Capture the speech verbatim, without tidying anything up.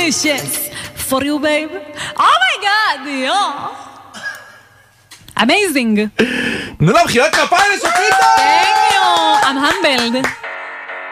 delicious for you, babe. Oh my God, yeah. Amazing. תנו לה מחיאות כפיים לשפיטה!